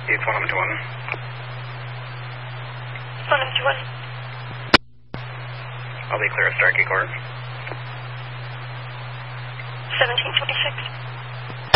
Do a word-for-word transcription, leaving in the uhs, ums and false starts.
It's one number two one. One number two one. I'll be clear at Starkey Court. seventeen twenty-six.